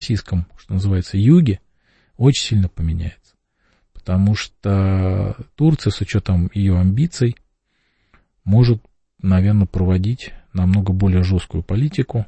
российском, что называется, юге, очень сильно поменяется. Потому что Турция, с учетом ее амбиций, может, наверное, проводить намного более жесткую политику.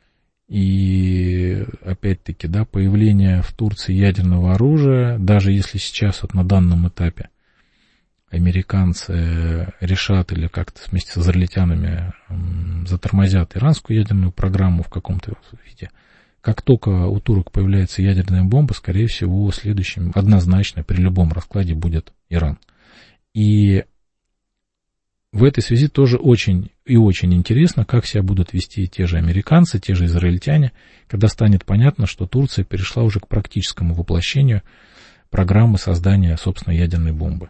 И, опять-таки, да, появление в Турции ядерного оружия, даже если сейчас вот на данном этапе американцы решат или как-то вместе с израильтянами затормозят иранскую ядерную программу в каком-то виде, как только у турок появляется ядерная бомба, скорее всего, следующим однозначно при любом раскладе будет Иран. И в этой связи тоже очень и очень интересно, как себя будут вести те же американцы, те же израильтяне, когда станет понятно, что Турция перешла уже к практическому воплощению программы создания собственной ядерной бомбы.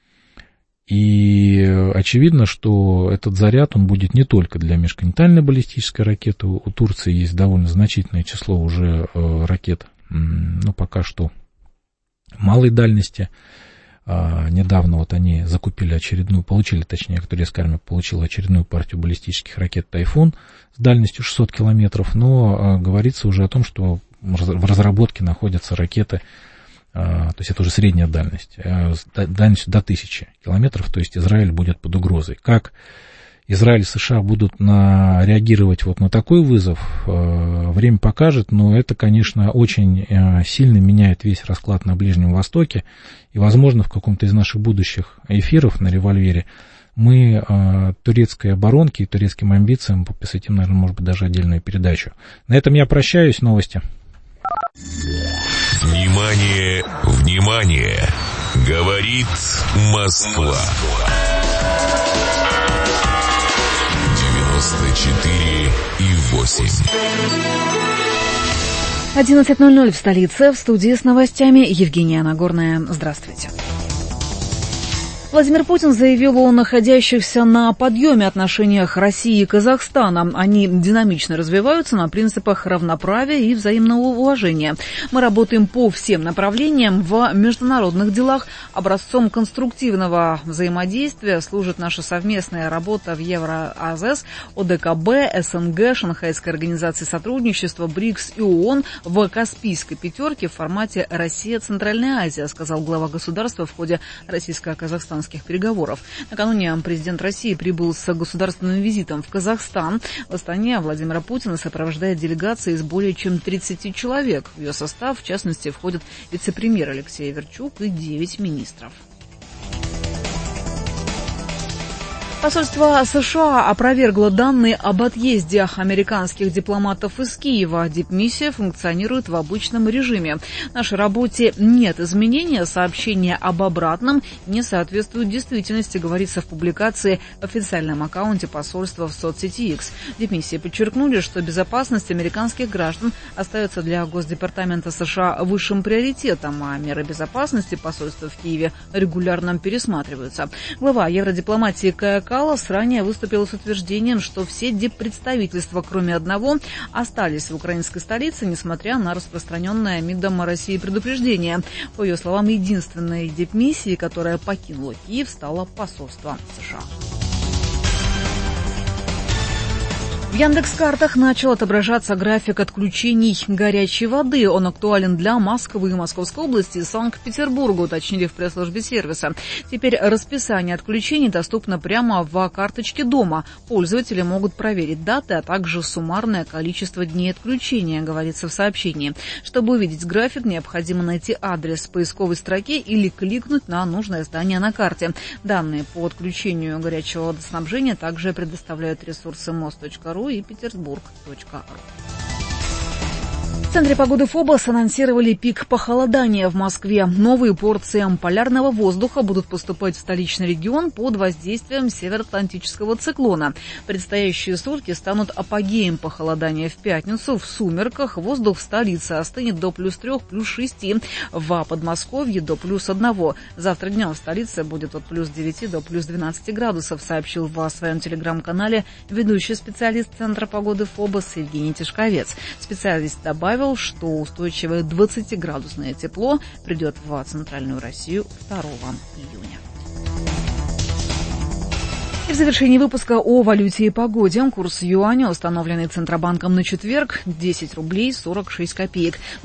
И очевидно, что этот заряд, он будет не только для межконтинентальной баллистической ракеты. У Турции есть довольно значительное число уже ракет, ну, пока что малой дальности. Недавно вот они получили, турецкая армия получила очередную партию баллистических ракет «Тайфун» с дальностью 600 километров, но говорится уже о том, что в разработке находятся ракеты, то есть это уже средняя дальность, дальностью до 1000 километров, то есть Израиль будет под угрозой. Как Израиль и США будут реагировать вот на такой вызов, время покажет, но это, конечно, очень сильно меняет весь расклад на Ближнем Востоке, и, возможно, в каком-то из наших будущих эфиров на «Револьвере» мы турецкой оборонке и турецким амбициям посвятим, наверное, может быть, даже отдельную передачу. На этом я прощаюсь. Новости. Внимание, внимание! Говорит Москва. 94,8. 11:00 в столице. В студии с новостями Евгения Нагорная. Здравствуйте. Владимир Путин заявил о находящихся на подъеме отношениях России и Казахстана. Они динамично развиваются на принципах равноправия и взаимного уважения. Мы работаем по всем направлениям в международных делах. Образцом конструктивного взаимодействия служит наша совместная работа в Евразэс, ОДКБ, СНГ, Шанхайской организации сотрудничества, БРИКС и ООН в Каспийской пятерке в формате «Россия-Центральная Азия», сказал глава государства в ходе российско-казахстанских переговоров. Накануне президент России прибыл с государственным визитом в Казахстан. В Астане Владимира Путина сопровождает делегация из более чем 30 человек. В ее состав, в частности, входят вице-премьер Алексей Верчук и 9 министров. Посольство США опровергло данные об отъезде американских дипломатов из Киева. Дипмиссия функционирует в обычном режиме. Нашей работе нет изменения. Сообщения об обратном не соответствуют действительности, говорится в публикации в официальном аккаунте посольства в соцсети X. Дипмиссии подчеркнули, что безопасность американских граждан остается для Госдепартамента США высшим приоритетом, а меры безопасности посольства в Киеве регулярно пересматриваются. Глава евродипломатии Кая Каллас ранее выступил с утверждением, что все диппредставительства, кроме одного, остались в украинской столице, несмотря на распространенное МИДом России предупреждение. По ее словам, единственной дипмиссией, которая покинула Киев, стало посольство США. В Яндекс.Картах начал отображаться график отключений горячей воды. Он актуален для Москвы, Московской области и Санкт-Петербурга, уточнили в пресс-службе сервиса. Теперь расписание отключений доступно прямо в карточке дома. Пользователи могут проверить даты, а также суммарное количество дней отключения, говорится в сообщении. Чтобы увидеть график, необходимо найти адрес в поисковой строке или кликнуть на нужное здание на карте. Данные по отключению горячего водоснабжения также предоставляют ресурсы most.ru и petersburg.ru. В Центре погоды ФОБОС анонсировали пик похолодания в Москве. Новые порции полярного воздуха будут поступать в столичный регион под воздействием североатлантического циклона. Предстоящие сутки станут апогеем похолодания в пятницу. В сумерках воздух в столице остынет до +3, +6, в Подмосковье до +1. Завтра днем в столице будет от +9 до +12 градусов, сообщил в своем телеграм-канале ведущий специалист Центра погоды ФОБОС Евгений Тишковец. Специалист добавил, что устойчивое 20-градусное тепло придет в центральную Россию 2 июня. И в завершении выпуска о валюте и погоде. Курс юаня, установленный Центробанком на четверг, 10 рублей 46 копеек.